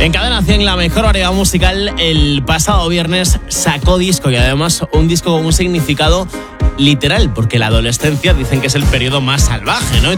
En Cadena 100, la mejor variedad musical, el pasado viernes sacó disco y además un disco con un significado literal, porque la adolescencia dicen que es el periodo más salvaje, ¿no?